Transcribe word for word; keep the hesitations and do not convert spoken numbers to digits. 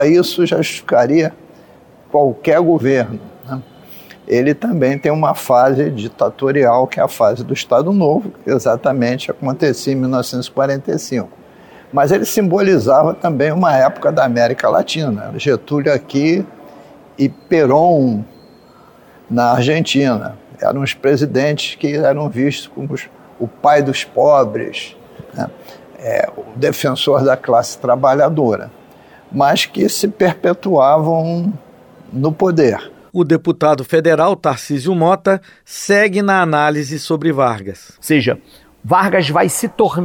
Isso justificaria qualquer governo, né? Ele também tem uma fase ditatorial, que é a fase do Estado Novo, que exatamente acontecia em mil novecentos e quarenta e cinco. Mas ele simbolizava também uma época da América Latina. Getúlio aqui e Perón na Argentina. Eram os presidentes que eram vistos como os, o pai dos pobres, né? É, o defensor da classe trabalhadora, mas que se perpetuavam no poder. O deputado federal Tarcísio Mota segue na análise sobre Vargas. Ou seja, Vargas vai se tornar